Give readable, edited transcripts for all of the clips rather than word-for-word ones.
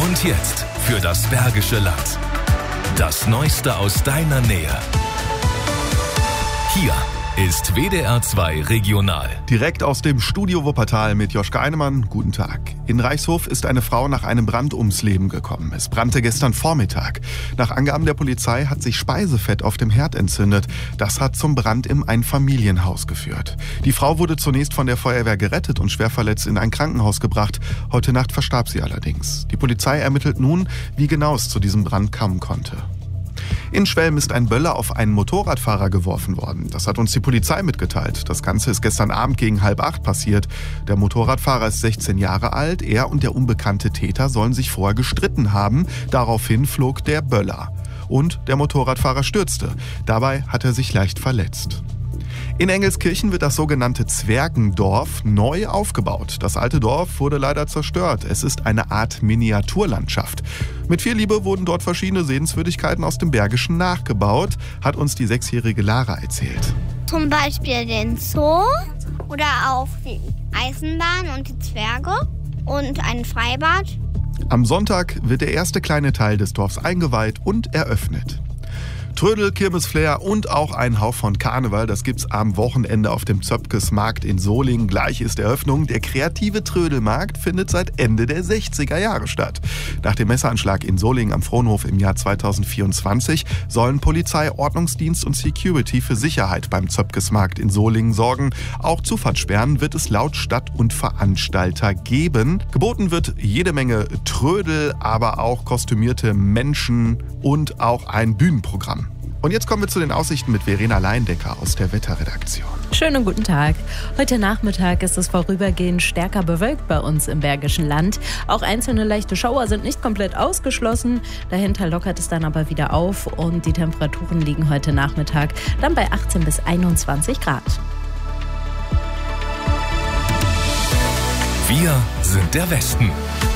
Und jetzt für das Bergische Land. Das Neueste aus deiner Nähe. Hier ist WDR 2 Regional. Direkt aus dem Studio Wuppertal mit Joschka Einemann. Guten Tag. In Reichshof ist eine Frau nach einem Brand ums Leben gekommen. Es brannte gestern Vormittag. Nach Angaben der Polizei hat sich Speisefett auf dem Herd entzündet. Das hat zum Brand im Einfamilienhaus geführt. Die Frau wurde zunächst von der Feuerwehr gerettet und schwer verletzt in ein Krankenhaus gebracht. Heute Nacht verstarb sie allerdings. Die Polizei ermittelt nun, wie genau es zu diesem Brand kommen konnte. In Schwelm ist ein Böller auf einen Motorradfahrer geworfen worden. Das hat uns die Polizei mitgeteilt. Das Ganze ist gestern Abend gegen 7:30 passiert. Der Motorradfahrer ist 16 Jahre alt. Er und der unbekannte Täter sollen sich vorher gestritten haben. Daraufhin flog der Böller. Und der Motorradfahrer stürzte. Dabei hat er sich leicht verletzt. In Engelskirchen wird das sogenannte Zwergendorf neu aufgebaut. Das alte Dorf wurde leider zerstört. Es ist eine Art Miniaturlandschaft. Mit viel Liebe wurden dort verschiedene Sehenswürdigkeiten aus dem Bergischen nachgebaut, hat uns die 6-jährige Lara erzählt. Zum Beispiel den Zoo oder auch die Eisenbahn und die Zwerge und ein Freibad. Am Sonntag wird der erste kleine Teil des Dorfs eingeweiht und eröffnet. Trödel, Kirmesflair und auch ein Hauch von Karneval, das gibt's am Wochenende auf dem Zöpkes Markt in Solingen. Gleich ist Eröffnung. Der kreative Trödelmarkt findet seit Ende der 60er Jahre statt. Nach dem Messeranschlag in Solingen am Frohnhof im Jahr 2024 sollen Polizei, Ordnungsdienst und Security für Sicherheit beim Zöpkes Markt in Solingen sorgen. Auch Zufahrtssperren wird es laut Stadt und Veranstalter geben. Geboten wird jede Menge Trödel, aber auch kostümierte Menschen und auch ein Bühnenprogramm. Und jetzt kommen wir zu den Aussichten mit Verena Leindecker aus der Wetterredaktion. Schönen guten Tag. Heute Nachmittag ist es vorübergehend stärker bewölkt bei uns im Bergischen Land. Auch einzelne leichte Schauer sind nicht komplett ausgeschlossen. Dahinter lockert es dann aber wieder auf und die Temperaturen liegen heute Nachmittag dann bei 18 bis 21 Grad. Wir sind der Westen.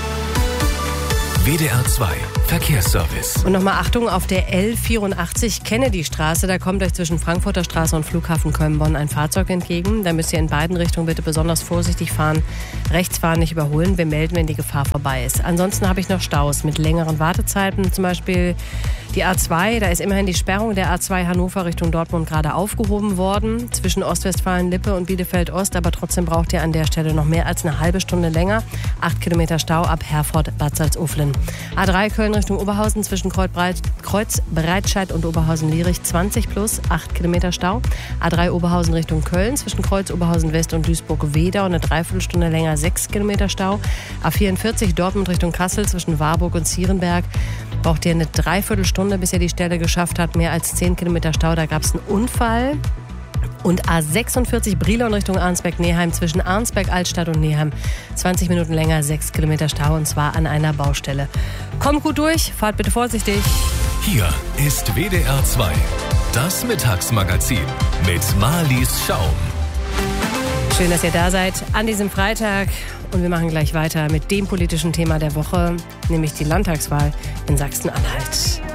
WDR 2 Verkehrsservice. Und nochmal Achtung auf der L84 Kennedy-Straße. Da kommt euch zwischen Frankfurter Straße und Flughafen Köln-Bonn ein Fahrzeug entgegen. Da müsst ihr in beiden Richtungen bitte besonders vorsichtig fahren. Rechts fahren, nicht überholen. Wir melden, wenn die Gefahr vorbei ist. Ansonsten habe ich noch Staus mit längeren Wartezeiten. Zum Beispiel die A2. Da ist immerhin die Sperrung der A2 Hannover Richtung Dortmund gerade aufgehoben worden. Zwischen Ostwestfalen-Lippe und Bielefeld-Ost. Aber trotzdem braucht ihr an der Stelle noch mehr als eine halbe Stunde länger. 8 Kilometer Stau ab Herford-Bad Salzuflen. A3 Köln Richtung Oberhausen zwischen Kreuzbreitscheid und Oberhausen-Lierich 20 plus 8 Kilometer Stau. A3 Oberhausen Richtung Köln zwischen Kreuz Oberhausen West und Duisburg-Wedau eine Dreiviertelstunde länger 6 Kilometer Stau. A44 Dortmund Richtung Kassel zwischen Warburg und Zierenberg braucht ihr eine Dreiviertelstunde, bis ihr die Stelle geschafft habt. Mehr als 10 Kilometer Stau, da gab es einen Unfall. Und A46 Brilon Richtung Arnsberg-Neheim zwischen Arnsberg-Altstadt und Neheim 20 Minuten länger, 6 Kilometer Stau und zwar an einer Baustelle. Kommt gut durch, fahrt bitte vorsichtig. Hier ist WDR 2, das Mittagsmagazin mit Marlies Schaum. Schön, dass ihr da seid an diesem Freitag. Und wir machen gleich weiter mit dem politischen Thema der Woche, nämlich die Landtagswahl in Sachsen-Anhalt.